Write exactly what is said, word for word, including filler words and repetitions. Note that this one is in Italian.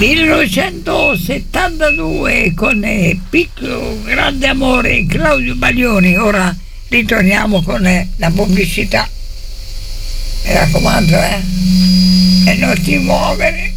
millenovecentosettantadue con eh, Piccolo Grande Amore, Claudio Baglioni. Ora ritorniamo con eh, la pubblicità. Mi raccomando, eh? E non ti muovere.